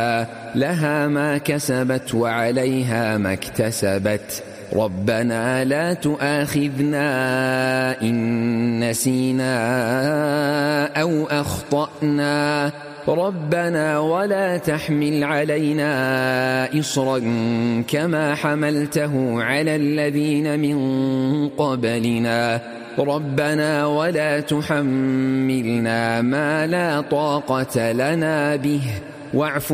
لها ما كسبت وعليها ما اكتسبت ربنا لا تؤاخذنا إن نسينا أو أخطأنا ربنا ولا تحمل علينا إصرا كما حملته على الذين من قبلنا ربنا ولا تحملنا ما لا طاقة لنا به واعف